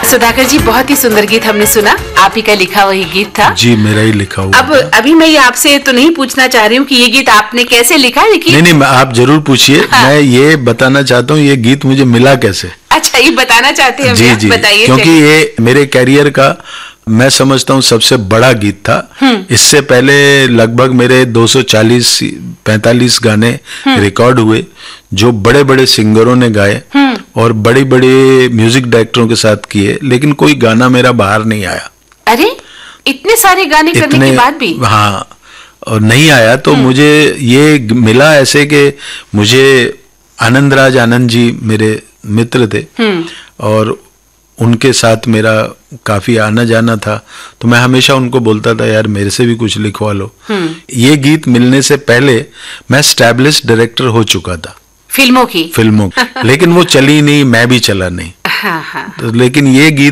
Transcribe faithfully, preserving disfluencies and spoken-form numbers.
सुधाकर जी, बहुत ही सुंदर गीत हमने सुना, आप ही का लिखा वही गीत था। जी, मेरा ही लिखा हुआ। अब अभी मैं ये आपसे तो नहीं पूछना चाह रही हूँ कि ये गीत आपने कैसे लिखा, लेकिन नहीं नहीं, आप जरूर पूछिए। हाँ। मैं ये बताना चाहता हूँ ये गीत मुझे मिला कैसे। अच्छा, ये बताना चाहते हैं? जी जी, बताइए। क्योंकि ये मेरे कैरियर का मैं समझता हूँ सबसे बड़ा गीत था। इससे पहले लगभग मेरे दो सौ चालीस पैंतालीस गाने रिकॉर्ड हुए जो बड़े बड़े सिंगरों ने गाए और बड़े बड़े म्यूजिक डायरेक्टरों के साथ किए, लेकिन कोई गाना मेरा बाहर नहीं आया। अरे, इतने सारे गाने करने के बाद भी? हाँ, और नहीं आया। तो मुझे ये मिला ऐसे कि मुझे आनंदराज आनंद जी मेरे मित्र थे और उनके साथ मेरा काफी आना जाना था, तो मैं हमेशा उनको बोलता था यार मेरे से भी कुछ लिखवा लो। ये गीत मिलने से पहले मैं एस्टैब्लिश्ड डायरेक्टर हो चुका था फिल्मों की फिल्मों की लेकिन वो चली नहीं, मैं भी चला नहीं। हाँ हाँ। तो लेकिन ये गीत